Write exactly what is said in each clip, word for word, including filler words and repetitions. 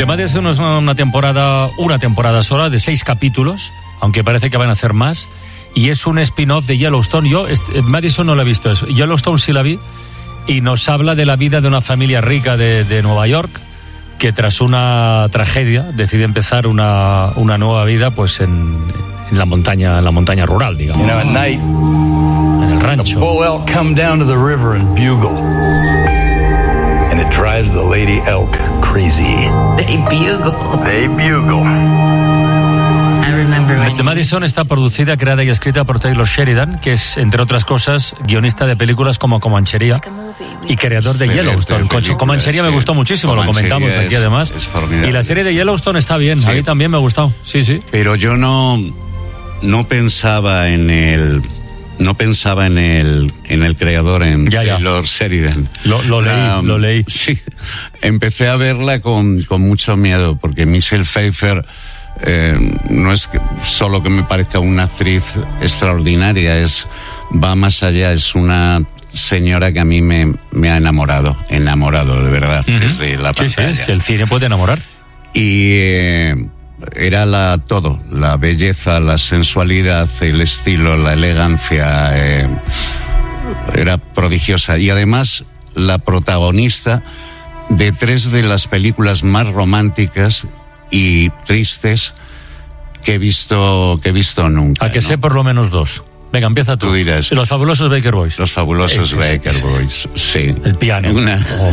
The Madison es una temporada, una temporada sola de seis capítulos, aunque parece que van a hacer más, y es un spin-off de Yellowstone. Yo, este, Madison no la he visto, eso. Yellowstone sí la vi, y nos habla de la vida de una familia rica de, de Nueva York, que tras una tragedia decide empezar una, una nueva vida, pues en, en la montaña, en la montaña rural, digamos. You know, at night, en el rancho. the bull elk come down to the river and bugle, and it drives the lady elk crazy. They bugle. They bugle. I remember when The Madison está producida, creada y escrita por Taylor Sheridan, que es, entre otras cosas, guionista de películas como Comanchería y creador de Yellowstone. Coche, Comanchería me gustó muchísimo, lo comentamos aquí es, además. Es formidable. Y la serie de Yellowstone está bien, Sí. a mí también me ha gustado. Sí, sí. Pero yo no, no pensaba en el... No pensaba en el en el creador, en Ya, ya. Taylor Sheridan. Lo, lo leí, Um, lo leí. Sí, empecé a verla con, con mucho miedo, porque Michelle Pfeiffer eh, no es que, solo que me parezca una actriz extraordinaria, es va más allá, es una señora que a mí me, me ha enamorado, enamorado de verdad, Uh-huh. desde la Sí, pantalla. sí, es que el cine puede enamorar. Y eh, era la todo, la belleza, la sensualidad, el estilo, la elegancia, eh, era prodigiosa. Y además la protagonista de tres de las películas más románticas y tristes que he visto, que he visto nunca. A que ¿no? sé por lo menos dos. Venga, empieza tú. Tú dirás. Los fabulosos Baker Boys. Los fabulosos Ese, Baker ese, Boys, sí. El piano. Una. Oh.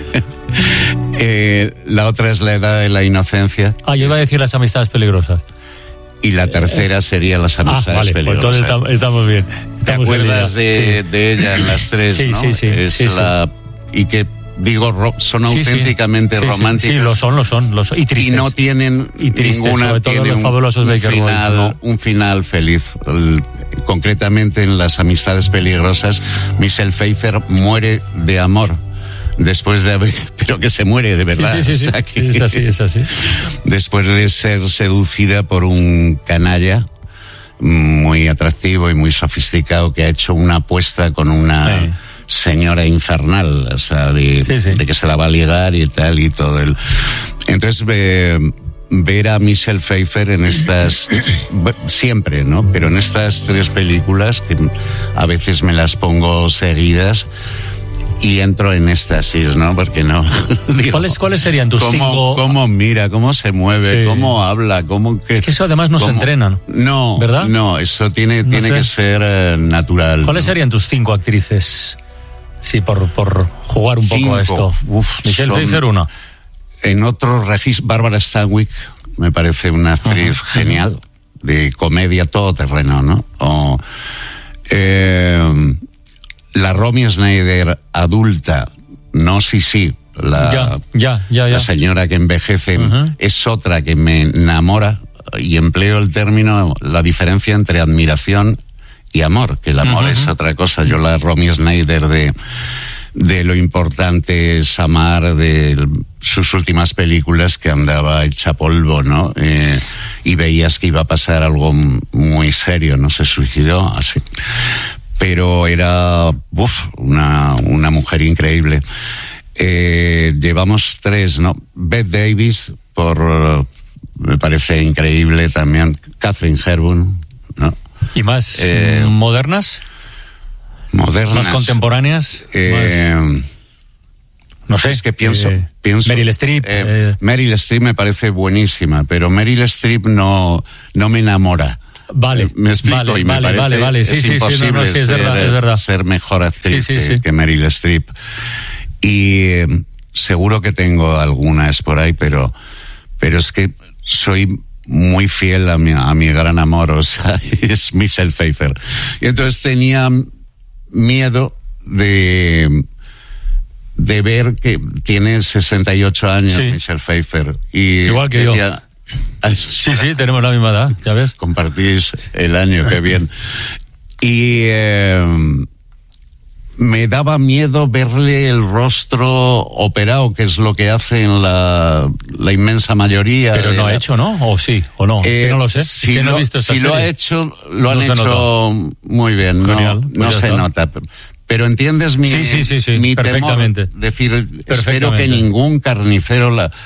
eh, la otra es La edad de la inocencia. Ah, yo iba a decir Las amistades peligrosas. Y la tercera sería Las Ah, amistades vale, pues peligrosas. entonces estamos, estamos bien. ¿Te Estamos acuerdas en línea. de, Sí. de ella en las tres? Sí, ¿no? sí, sí, Es sí, sí. la y que digo ro- son Sí, sí. auténticamente Sí, sí. románticas. Sí, lo son, lo son, lo son. Y Y tristes. no tienen Y tristes, ninguna sobre todo tiene los un, fabulosos un Baker Boys, final, ¿no? un final feliz. El- concretamente en Las amistades peligrosas, Michelle Pfeiffer muere de amor. Después de haber, pero que se muere de verdad. Sí, sí, sí, O sea sí. que- Es así, es así. Después de ser seducida por un canalla muy atractivo y muy sofisticado que ha hecho una apuesta con una Sí. señora infernal, o sea, de, Sí, sí. de que se la va a ligar y tal y todo el... Entonces ve- ver a Michelle Pfeiffer en estas, siempre, ¿no? Pero en estas tres películas, que a veces me las pongo seguidas, y entro en éxtasis, ¿no? Porque no... digo, ¿Cuáles, ¿Cuáles serían tus ¿Cómo, cinco? cómo mira, cómo se mueve, Sí. cómo habla, cómo que... Es que eso además no se cómo- entrena, ¿no? No, ¿Verdad? no, eso tiene, No tiene sé. que ser eh, natural. ¿Cuáles ¿no? serían tus cinco actrices? Sí, por, por jugar un poco a Cinco. esto. Uf, Michelle son- Pfeiffer, una. En otro registro, Bárbara Stanwyck me parece una actriz Ajá. genial, de comedia todoterreno, ¿no? O, eh, la Romy Schneider adulta, no sí sí, la, Ya, ya, ya, ya. la señora que envejece, Ujú. es otra que me enamora, y empleo el término, la diferencia entre admiración y amor, que el amor Ujú. es otra cosa. Yo la Romy Schneider de, de Lo importante es amar, de el- sus últimas películas, que andaba hecha polvo, ¿no? Eh, y veías que iba a pasar algo m- muy serio, ¿no? Se suicidó, así. Pero era, uf, una, una mujer increíble. Eh, llevamos tres, ¿no? Bette Davis, por, me parece increíble también. Catherine Hepburn, ¿no? ¿Y más Eh, modernas? Modernas. ¿Más contemporáneas? Eh, Más- no sé. Es que pienso, eh, pienso. Meryl Streep. eh, eh, Meryl Streep me parece buenísima, pero Meryl Streep no, no me enamora. Vale, Eh, me explico, vale, y me vale, parece vale, vale. Sí, es sí, sí, no, imposible no, sí, es ser, verdad, es eh, verdad. ser mejor actriz Sí, sí, que, sí. que Meryl Streep. Y eh, seguro que tengo algunas por ahí, pero, pero es que soy muy fiel a mi, a mi gran amor, o sea, es Michelle Pfeiffer. Y entonces tenía miedo de de ver que tiene sesenta y ocho años Sí. Michelle Pfeiffer. Y Igual que yo. decía, "Ay, Sí, sí, tenemos la misma edad, ya ves. compartís el año, qué bien". Y eh, me daba miedo verle el rostro operado, que es lo que hace en la, la inmensa mayoría. Pero de no ha la- hecho, ¿no? ¿O sí? ¿O no? Es Eh, que no lo sé. Si, es que no lo, he visto esta si lo ha serie. hecho, lo han No se hecho muy bien. No, Genial, pues no ya se está. nota. Pero entiendes mi, Sí, sí, sí, sí, mi perfectamente. temor. Decir, espero Perfectamente. que ningún carnicero la,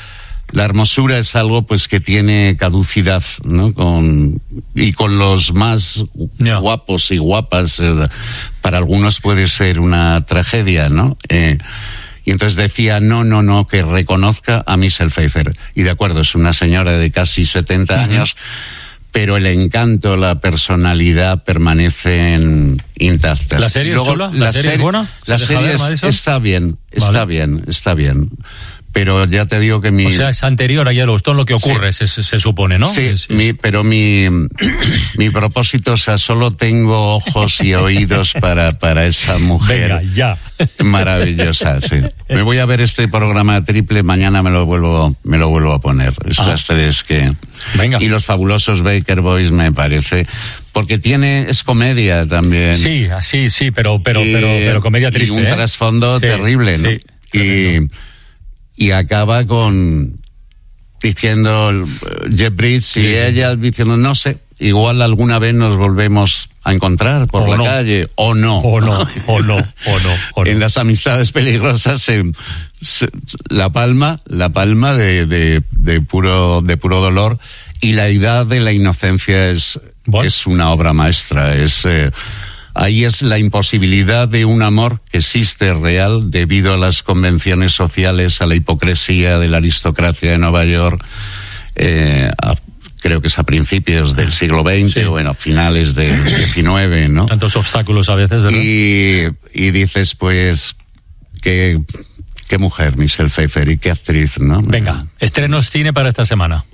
la hermosura es algo pues que tiene caducidad, ¿no? Con, y con los más yeah. guapos y guapas, eh, para algunos puede ser una tragedia, ¿no? Eh, y entonces decía, no, no, no, que reconozca a Michelle Pfeiffer. Y de acuerdo, es una señora de casi setenta uh-huh. años, pero el encanto, la personalidad permanecen intactas. ¿La serie luego, es chula? ¿La, la serie es buena? La serie ver, es, está bien, está vale. bien, está bien. Pero ya te digo que mi... O sea, es anterior a Yellowstone lo que ocurre, sí. se, se supone, ¿no? Sí, es, es... Mi, pero mi, mi propósito, o sea, solo tengo ojos y oídos para, para esa mujer. Venga, ya. Maravillosa, sí. Me voy a ver este programa triple, mañana me lo vuelvo, me lo vuelvo a poner. Estas ah. tres que... Venga. Y los fabulosos Baker Boys, me parece... Porque tiene, es comedia también. Sí, sí, sí, pero, pero, y, pero, pero comedia triste. Y un ¿eh? trasfondo sí, terrible, ¿no? Sí, y... Y acaba con diciendo Jeff Bridges sí, y sí. ella diciendo, no sé, igual alguna vez nos volvemos a encontrar por o la no. calle, o no. O no, o no, o no. O no. En las amistades peligrosas se, se, la palma, la palma de, de, de puro, de puro dolor, y la edad de la inocencia es, bueno. es una obra maestra, es... Eh, Ahí es la imposibilidad de un amor que existe real debido a las convenciones sociales, a la hipocresía de la aristocracia de Nueva York, eh, a, creo que es a principios del siglo veinte, sí. o bueno, finales del diecinueve, ¿no? Tantos obstáculos a veces, ¿verdad? Y, y dices, pues, que, qué mujer, Michelle Pfeiffer, y qué actriz, ¿no? Venga, estrenos cine para esta semana.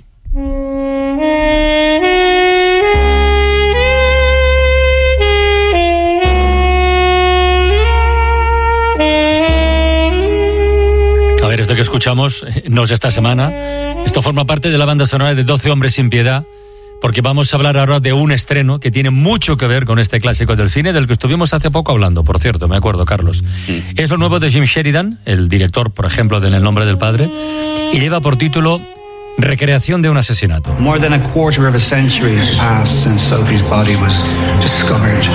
Esto que escuchamos no es esta semana. Esto forma parte de la banda sonora de doce hombres sin piedad, porque vamos a hablar ahora de un estreno que tiene mucho que ver con este clásico del cine, del que estuvimos hace poco hablando, por cierto, me acuerdo, Carlos. Sí. Es lo nuevo de Jim Sheridan, el director, por ejemplo, de En el nombre del padre, y lleva por título Recreación de un asesinato. More than a quarter of a century has passed since Sophie's body was discovered.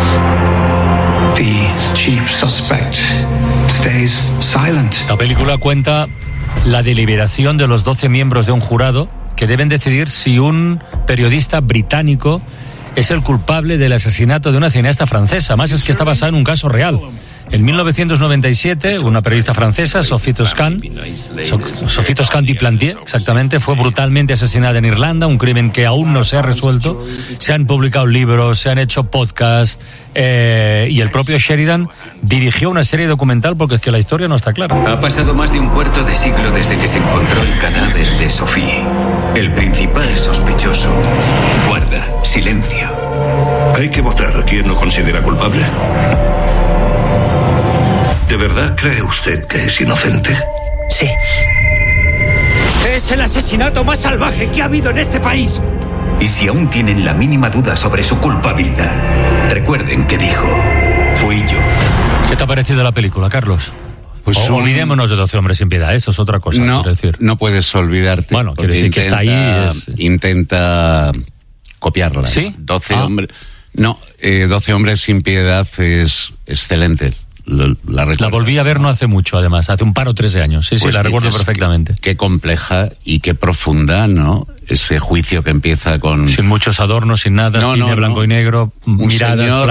The chief suspect stays silent. La película cuenta la deliberación de los doce miembros de un jurado que deben decidir si un periodista británico es el culpable del asesinato de una cineasta francesa. Más es que está basado en un caso real. En mil novecientos noventa y siete, una periodista francesa, Sophie Toscan, Sophie Toscan Duplantier, exactamente, fue brutalmente asesinada en Irlanda, un crimen que aún no se ha resuelto. Se han publicado libros, se han hecho podcasts, eh, y el propio Sheridan dirigió una serie documental porque es que la historia no está clara. Ha pasado más de un cuarto de siglo desde que se encontró el cadáver de Sophie. El principal sospechoso guarda silencio. Hay que votar a quien no considera culpable. ¿De verdad cree usted que es inocente? Sí. Es el asesinato más salvaje que ha habido en este país. Y si aún tienen la mínima duda sobre su culpabilidad, recuerden que dijo, fui yo. ¿Qué te ha parecido la película, Carlos? Pues o, un... Olvidémonos de doce hombres sin piedad, eso es otra cosa. No, quiero decir. No puedes olvidarte. Bueno, quiero decir intenta, que está ahí. Es... Intenta copiarla. ¿Sí? doce ah. hombres... No, eh, doce hombres sin piedad es excelente. La, la, la volví a ver no hace mucho, además, hace un par o tres de años. Sí, pues sí, la recuerdo perfectamente. Qué compleja y qué profunda, ¿no? Ese juicio que empieza con... Sin muchos adornos, sin nada, no, cine no, blanco no. y negro, un miradas, señor,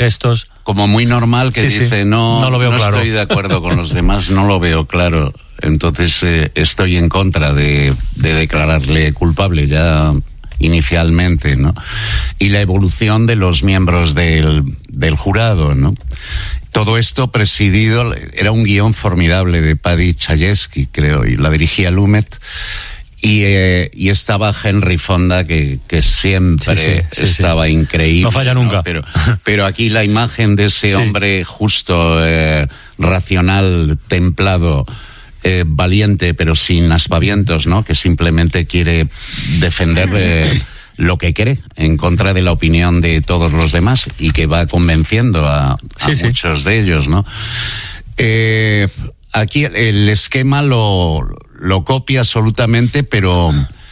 entonces eh, estoy en contra de, de declararle culpable ya inicialmente, ¿no? Y la evolución de los miembros del, del jurado, ¿no? Todo esto presidido, era un guión formidable de Paddy Chayefsky, creo, y la dirigía Lumet. Y, eh, y estaba Henry Fonda, que, que siempre sí, sí, sí, estaba sí. increíble. No falla nunca. ¿no? Pero, pero aquí la imagen de ese sí. hombre justo, eh, racional, templado, eh, valiente, pero sin aspavientos, ¿no? Que simplemente quiere defender eh, lo que cree en contra de la opinión de todos los demás y que va convenciendo a, a sí, muchos sí. de ellos, ¿no? Eh, aquí el esquema lo... lo copia absolutamente, pero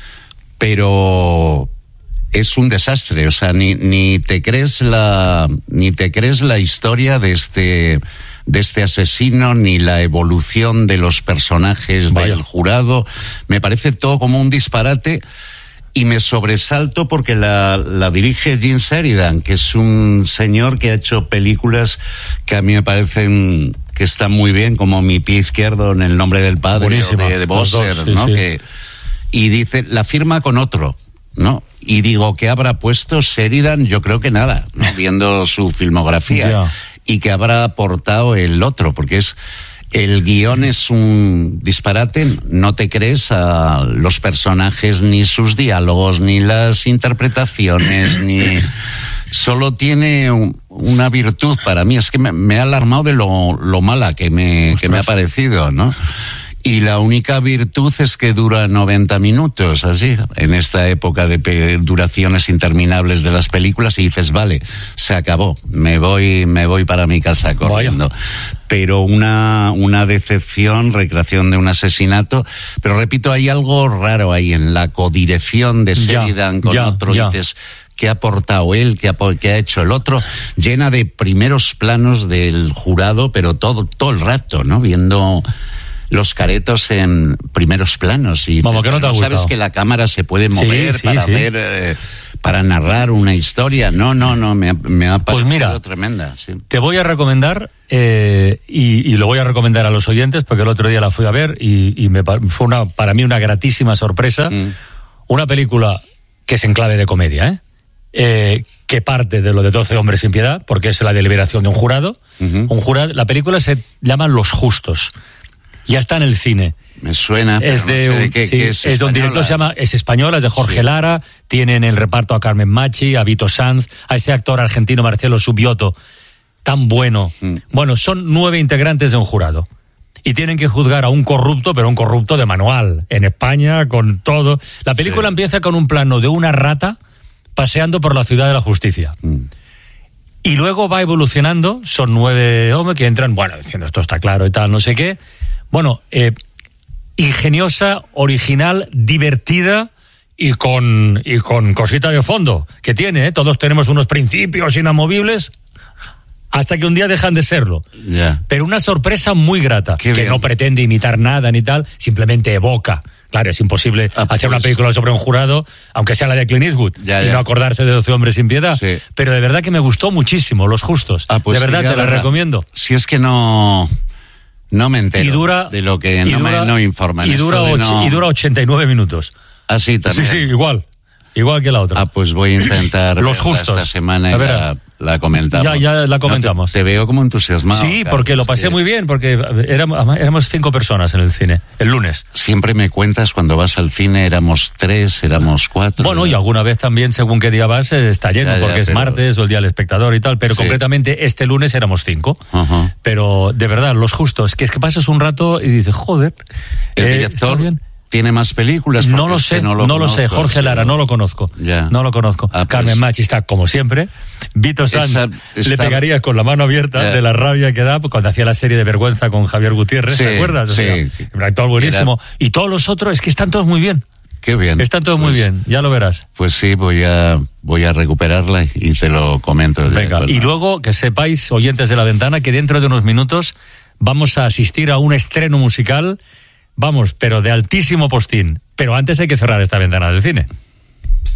pero es un desastre, o sea, ni ni te crees la ni te crees la historia de este de este asesino, ni la evolución de los personajes Vaya. del jurado. Me parece todo como un disparate. Y me sobresalto porque la, la dirige Gene Sheridan, que es un señor que ha hecho películas que a mí me parecen que están muy bien, como Mi pie izquierdo en El nombre del padre, Buenísimas, de, de Bosser, dos, sí, ¿no? sí. Que, y dice, la firma con otro, ¿no? Y digo, ¿qué habrá puesto Sheridan? Yo creo que nada, ¿no? Viendo su filmografía. Yeah. Y que habrá aportado el otro, porque es... El guión es un disparate, no te crees a los personajes, ni sus diálogos, ni las interpretaciones, ni... Solo tiene un, una virtud para mí, es que me, me ha alarmado de lo, lo mala que me, que me ha parecido, ¿no? Y la única virtud es que dura noventa minutos, así, en esta época de pe- duraciones interminables de las películas, y dices, vale, se acabó, me voy, me voy para mi casa corriendo. Vaya. Pero una, una decepción, recreación de un asesinato, pero repito, hay algo raro ahí en la codirección de Sheridan con ya, otro, ya. dices... ¿Qué ha aportado él? ¿Qué ha, qué ha hecho el otro? Llena de primeros planos del jurado, pero todo, todo el rato, ¿no? Viendo los caretos en primeros planos. Y Vamos, que no te ha ¿no gustado? Sabes que la cámara se puede mover Sí, sí, para sí. ver, eh, para narrar una historia. No, no, no, me, ha- me ha parecido Pues mira, tremenda. Sí. Te voy a recomendar, eh, y, y lo voy a recomendar a los oyentes, porque el otro día la fui a ver y, y me, pa- fue una, para mí una gratísima sorpresa. Mm. Una película que es en clave de comedia, ¿eh? Eh, que parte de lo de doce hombres sin piedad, porque es la deliberación de un jurado. Ujú. Un jurado, la película se llama Los Justos. Ya está en el cine. Me suena, pero Es no de sé un, de qué, sí, qué es es de un director, española. se llama, es española, es de Jorge Sí. Lara, tiene en el reparto a Carmen Machi, a Vito Sanz, a ese actor argentino Marcelo Subioto, tan bueno. Mm. Bueno, son nueve integrantes de un jurado. Y tienen que juzgar a un corrupto, pero un corrupto de manual, en España, con todo. La película Sí. empieza con un plano de una rata paseando por la ciudad de la justicia. Mm. Y luego va evolucionando, son nueve hombres que entran, bueno, diciendo esto está claro y tal, no sé qué. Bueno, eh, ingeniosa, original, divertida y con, y con cosita de fondo que tiene, ¿eh? Todos tenemos unos principios inamovibles hasta que un día dejan de serlo. Ya. Pero una sorpresa muy grata, Qué que bien. no pretende imitar nada ni tal, simplemente evoca. Claro, es imposible Ah, hacer una pues. película sobre un jurado, aunque sea la de Clint Eastwood, Ya, y ya. no acordarse de doce hombres sin piedad. Sí. Pero de verdad que me gustó muchísimo, Los Justos. Ah, pues de verdad sí, te la verdad. recomiendo. Si es que no... No me entero Y dura, de lo que y no dura- me no informan. y dura, Esto de och- no- y dura ochenta y nueve minutos. Así también. Sí, sí, igual. Igual que la otra. Ah, pues voy a intentar Los verla Justos. esta semana y A ver, la, la comentamos. ya- ya la comentamos. No, te, te veo como entusiasmado. sí, Carlos, porque lo pasé que muy bien, porque éramos, éramos cinco personas en el cine, el lunes. Siempre me cuentas cuando vas al cine, éramos tres, éramos cuatro. Bueno, y alguna vez también, según qué día vas, eh, está lleno, Ya, ya, porque es pero- martes o el día del espectador y tal, pero Sí. concretamente este lunes éramos cinco. Ajá. Pero de verdad, Los Justos, que es que pasas un rato y dices, joder, ¿El eh, director está bien. tiene más películas? No Porque lo es que sé, no lo, sé. conozco, Jorge sí, Lara, no lo conozco. Ya. No lo conozco. Ah, pues- Carmen Machi está como siempre. Vito Sanz Esa- le está- pegaría con la mano abierta Ya. de la rabia que da cuando hacía la serie de Vergüenza con Javier Gutiérrez, Sí, ¿te acuerdas? O sí. sea, un actor buenísimo. Y todos los otros, es que están todos muy bien. Qué bien. Están todos muy Pues- bien, ya lo verás. Pues sí, voy a, voy a recuperarla y te lo comento. Venga, y luego que sepáis, oyentes de La Ventana, que dentro de unos minutos vamos a asistir a un estreno musical, vamos, pero de altísimo postín. Pero antes hay que cerrar esta ventana del cine.